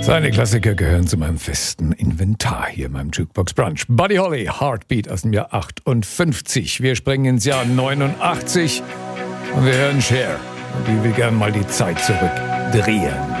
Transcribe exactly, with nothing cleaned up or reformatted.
Seine Klassiker gehören zu meinem festen Inventar hier in meinem Jukebox Brunch. Buddy Holly, Heartbeat aus dem Jahr achtundfünfzig. Wir springen ins Jahr neunundachtzig und wir hören Cher. Und die will gern mal die Zeit zurückdrehen.